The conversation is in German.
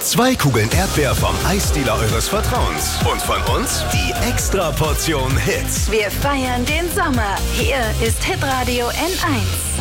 2 Kugeln Erdbeer vom Eisdealer eures Vertrauens. Und von uns die Extra-Portion Hits. Wir feiern den Sommer. Hier ist Hitradio N1.